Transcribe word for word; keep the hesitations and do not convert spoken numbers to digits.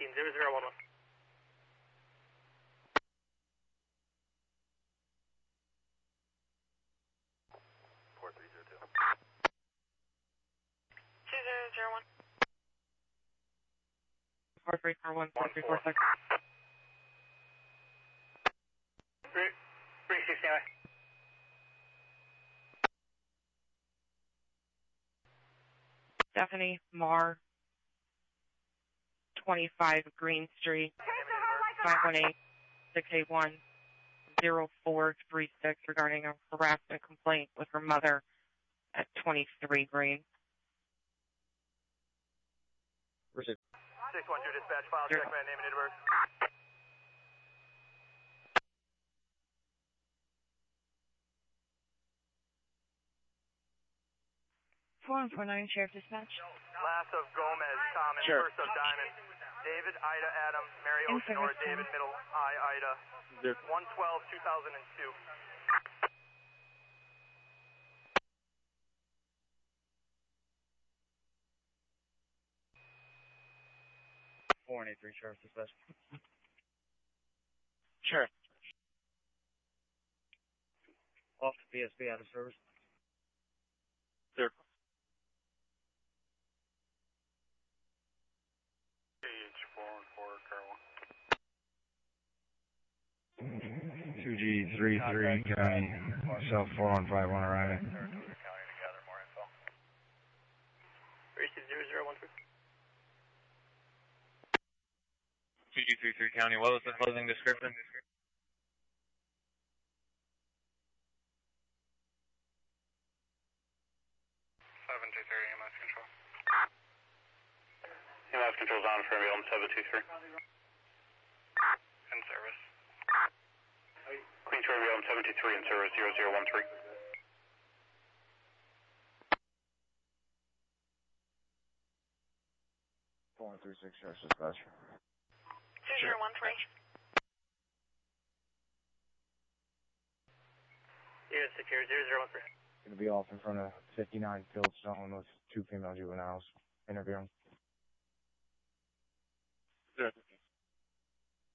nineteen zero zero one one. four three zero two. two zero zero one. four three four one, four three four six. three six anyway. Stephanie Marr, twenty-five Green Street, five one eight, six eight one, zero four three six regarding a harassment complaint with her mother at twenty-three Green. Received. six one two dispatch, file check, man, name and date of birth. four one four nine, Sheriff Dispatch. Last of Gomez, Thomas, Sure. first of Diamond. David, Ida, Adam, Mary, In Ocean, or service, David, Tom. middle, I, Ida. There. one twelve two thousand two. four one eight three, Sheriff Dispatch. Sure. Off to P S B, out of service. Sir. H four one four, car one. two G three three, County, South four one five one arriving. County to gather more info. three six zero zero one three. two G three three County, what was the closing description? seven two three, E M S control. E M S control's on for ambulance seven two three. In service. Queen Shore ambulance seven two three in service zero zero one three. four one three six, Sheriff Dispatch. two zero one three. Zero six zero zero zero one three. Gonna be off in front of fifty-nine Phillips Zone with two female juveniles interviewing.